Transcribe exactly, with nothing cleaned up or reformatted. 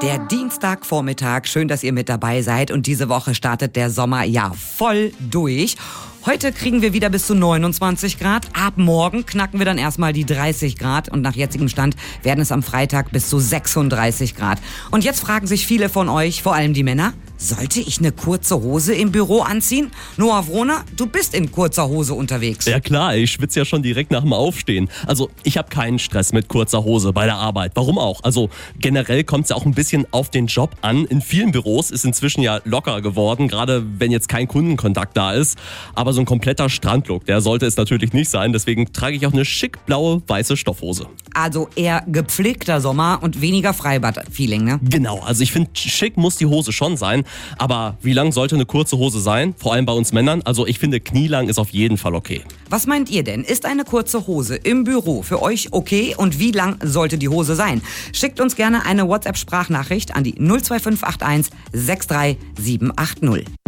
Der Dienstagvormittag, schön, dass ihr mit dabei seid und diese Woche startet der Sommer ja voll durch. Heute kriegen wir wieder bis zu neunundzwanzig Grad. Ab morgen knacken wir dann erstmal die dreißig Grad und nach jetzigem Stand werden es am Freitag bis zu sechsunddreißig Grad. Und jetzt fragen sich viele von euch, vor allem die Männer, sollte ich eine kurze Hose im Büro anziehen? Noah Wrohner, du bist in kurzer Hose unterwegs. Ja klar, ich schwitze ja schon direkt nach dem Aufstehen. Also ich habe keinen Stress mit kurzer Hose bei der Arbeit. Warum auch? Also generell kommt es ja auch ein bisschen auf den Job an. In vielen Büros ist inzwischen ja locker geworden, gerade wenn jetzt kein Kundenkontakt da ist. Aber so ein kompletter Strandlook, der sollte es natürlich nicht sein. Deswegen trage ich auch eine schick blaue, weiße Stoffhose. Also eher gepflegter Sommer und weniger Freibad-Feeling, ne? Genau, also ich finde, schick muss die Hose schon sein. Aber wie lang sollte eine kurze Hose sein? Vor allem bei uns Männern. Also ich finde, knielang ist auf jeden Fall okay. Was meint ihr denn? Ist eine kurze Hose im Büro für euch okay? Und wie lang sollte die Hose sein? Schickt uns gerne eine WhatsApp-Sprachnachricht an die null zwei fünf acht eins sechs drei sieben acht null.